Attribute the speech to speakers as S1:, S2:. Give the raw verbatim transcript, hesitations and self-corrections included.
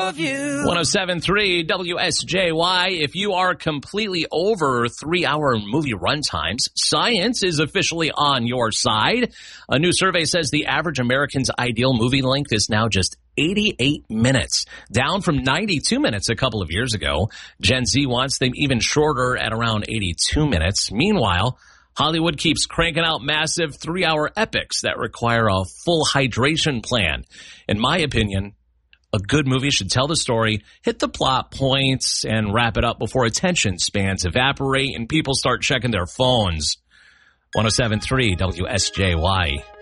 S1: of you.
S2: one oh seven point three W S J Y. If you are completely over three-hour movie runtimes, science is officially on your side. A new survey says the average American's ideal movie length is now just eighty-eight minutes, down from ninety-two minutes a couple of years ago. Gen Z wants them even shorter at around eighty-two minutes. Meanwhile, Hollywood keeps cranking out massive three-hour epics that require a full hydration plan. In my opinion, a good movie should tell the story, hit the plot points, and wrap it up before attention spans evaporate and people start checking their phones. one oh seven point three W S J Y.